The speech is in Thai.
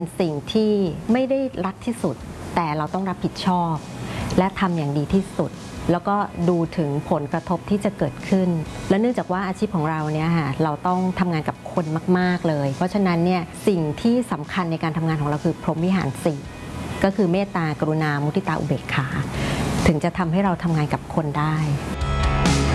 สิ่งที่ไม่ได้รักที่สุดแต่เราต้องรับผิดชอบและทำอย่างดีที่สุดแล้วก็ดูถึงผลกระทบที่จะเกิดขึ้นและเนื่องจากว่าอาชีพของเราเนี่ยค่ะเราต้องทำงานกับคนมากๆเลยเพราะฉะนั้นเนี่ยสิ่งที่สำคัญในการทำงานของเราคือพรหมวิหารสี่ก็คือเมตตากรุณามุทิตาอุเบกขาถึงจะทำให้เราทำงานกับคนได้